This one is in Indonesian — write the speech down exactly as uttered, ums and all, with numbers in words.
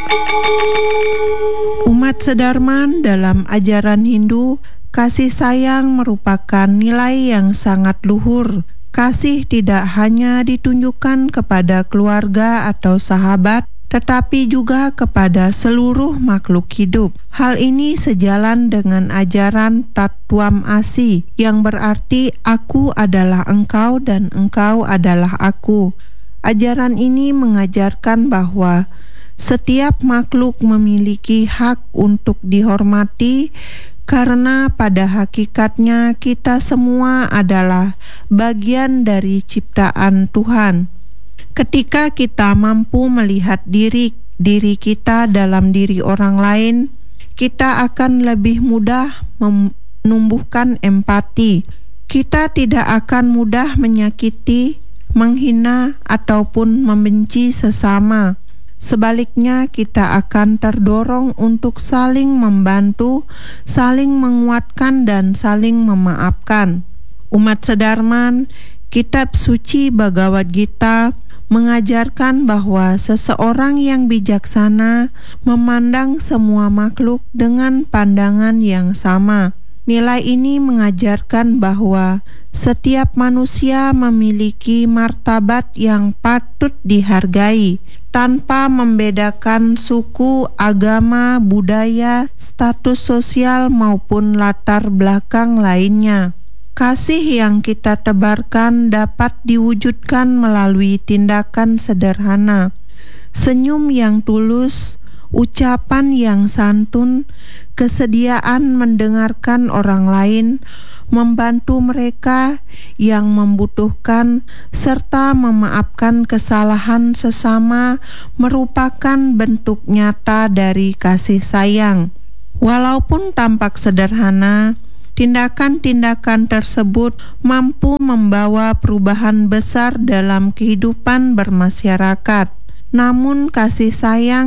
Umat Sedarman, dalam ajaran Hindu, kasih sayang merupakan nilai yang sangat luhur. Kasih tidak hanya ditunjukkan kepada keluarga atau sahabat, tetapi juga kepada seluruh makhluk hidup. Hal ini sejalan dengan ajaran Tattwam Asi, yang berarti aku adalah engkau dan engkau adalah aku. Ajaran ini mengajarkan bahwa setiap makhluk memiliki hak untuk dihormati, karena pada hakikatnya kita semua adalah bagian dari ciptaan Tuhan. Ketika kita mampu melihat diri diri kita dalam diri orang lain, kita akan lebih mudah menumbuhkan empati. Kita tidak akan mudah menyakiti, menghina, ataupun membenci sesama. Sebaliknya, kita akan terdorong untuk saling membantu, saling menguatkan, dan saling memaafkan. Umat Sedarman, kitab suci Bhagavad Gita mengajarkan bahwa seseorang yang bijaksana memandang semua makhluk dengan pandangan yang sama. Nilai ini mengajarkan bahwa setiap manusia memiliki martabat yang patut dihargai, tanpa membedakan suku, agama, budaya, status sosial, maupun latar belakang lainnya. Kasih yang kita tebarkan dapat diwujudkan melalui tindakan sederhana, senyum yang tulus, ucapan yang santun, kesediaan mendengarkan orang lain, membantu mereka yang membutuhkan, serta memaafkan kesalahan sesama merupakan bentuk nyata dari kasih sayang. Walaupun tampak sederhana, tindakan-tindakan tersebut mampu membawa perubahan besar dalam kehidupan bermasyarakat. Namun kasih sayang